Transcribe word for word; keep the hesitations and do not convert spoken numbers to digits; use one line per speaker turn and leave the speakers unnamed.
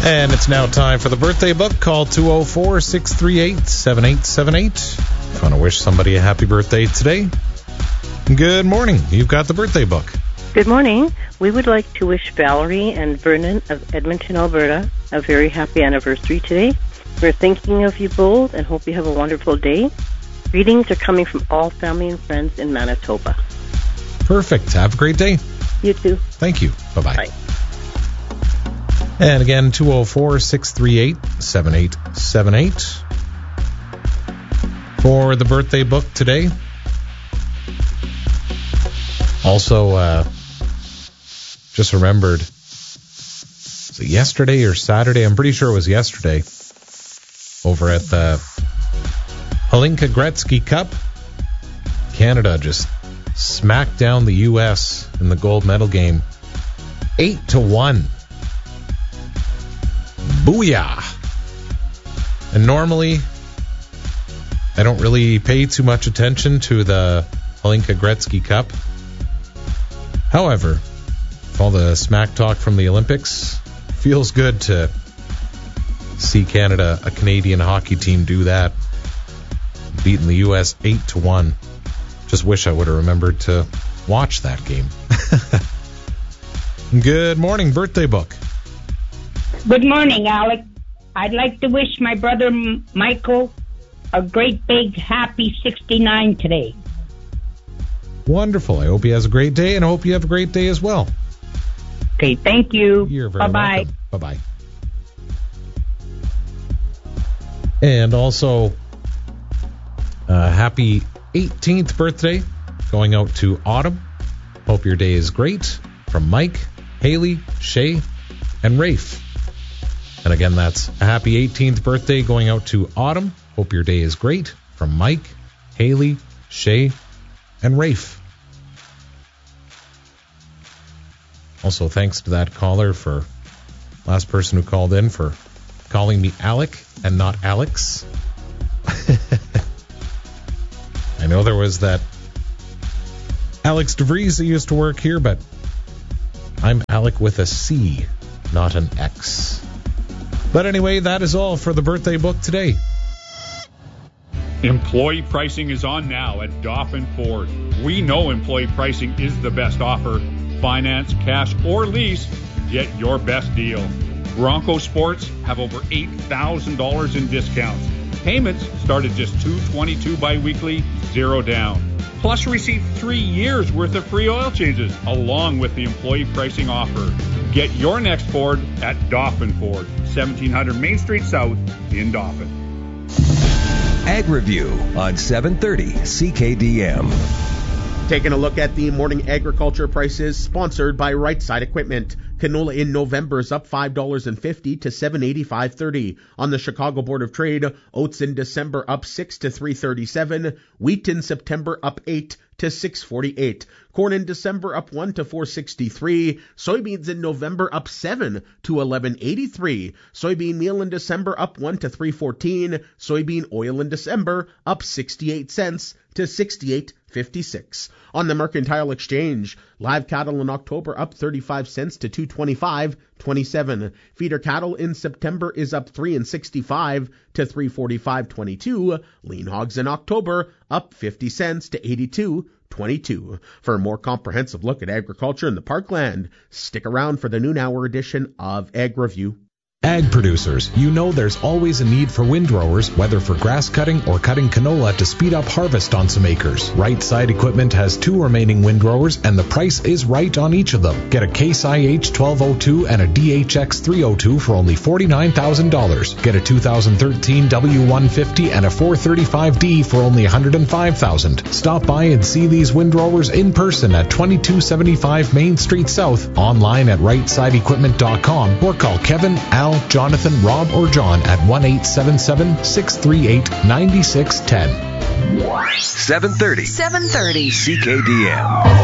And it's now time for the birthday book. Call two oh four, six three eight, seven eight seven eight. If you want to wish somebody a happy birthday today. Good morning. You've got the birthday book.
Good morning. We would like to wish Valerie and Vernon of Edmonton, Alberta, a very happy anniversary today. We're thinking of you both and hope you have a wonderful day. Greetings are coming from all family and friends in Manitoba.
Perfect. Have a great day.
You too.
Thank you. Bye-bye.
Bye.
And again, two oh four, six three eight, seven eight seven eight. For the birthday book today. Also, uh, just remembered, was it yesterday or Saturday? I'm pretty sure it was yesterday. Over at the Hlinka Gretzky Cup, Canada just smacked down the U S in the gold medal game. Eight to one. Booyah! And normally, I don't really pay too much attention to the Hlinka Gretzky Cup. However, with all the smack talk from the Olympics, feels good to see Canada, a Canadian hockey team, do that, beating the U S eight to one. Just wish I would have remembered to watch that game. Good morning, birthday book.
Good morning, Alec. I'd like to wish my brother M- Michael a great big happy sixty-nine today.
Wonderful. I hope he has a great day, and I hope you have a great day as well.
Okay, thank you.
You're very
Bye-bye.
welcome. Bye-bye. And also, uh, happy eighteenth birthday going out to Autumn. Hope your day is great. From Mike, Haley, Shay, and Rafe. And again, that's a happy eighteenth birthday going out to Autumn. Hope your day is great. From Mike, Haley, Shay, and Rafe. Also, thanks to that caller for, last person who called in, for calling me Alec and not Alex. I know there was that Alex DeVries that used to work here, but I'm Alec with a C, not an X. But anyway, that is all for the birthday book today.
Employee pricing is on now at Dauphin Ford. We know employee pricing is the best offer. Finance, cash, or lease, get your best deal. Bronco Sports have over eight thousand dollars in discounts. Payments start at just two hundred twenty-two dollars bi-weekly, zero down. Plus receive three years worth of free oil changes along with the employee pricing offer. Get your next Ford at Dauphin Ford, seventeen hundred Main Street South in Dauphin.
Ag Review on seven thirty C K D M.
Taking a look at the morning agriculture prices, sponsored by Right Side Equipment. Canola in November is up five dollars and fifty cents to seven eighty-five thirty. On the Chicago Board of Trade, oats in December up six to three thirty-seven. Wheat in September up eight to six forty-eight. Corn in December up one to four sixty-three. Soybeans in November up seven to eleven eighty-three. Soybean meal in December up one to three fourteen. Soybean oil in December up sixty-eight cents to sixty-eight fifty-six. On the Mercantile Exchange, live cattle in October up thirty-five cents to two twenty-five twenty-seven. Feeder cattle in September is up three and sixty-five to three forty-five twenty-two. Lean hogs in October up fifty cents to eighty-two twenty-two. For a more comprehensive look at agriculture in the Parkland, stick around for the noon hour edition of Ag Review.
Ag producers, you know there's always a need for windrowers, whether for grass cutting or cutting canola to speed up harvest on some acres. Right Side Equipment has two remaining windrowers, and the price is right on each of them. Get a Case I H twelve oh two and a D H X three oh two for only forty-nine thousand dollars. Get a two thousand thirteen W one fifty and a four thirty-five D for only one hundred five thousand dollars. Stop by and see these windrowers in person at twenty-two seventy-five Main Street South, online at right side equipment dot com, or call Kevin, Al, Jonathan, Rob, or John at one eight seven seven, six three eight, nine six one zero.
seven thirty
seven thirty
C K D M.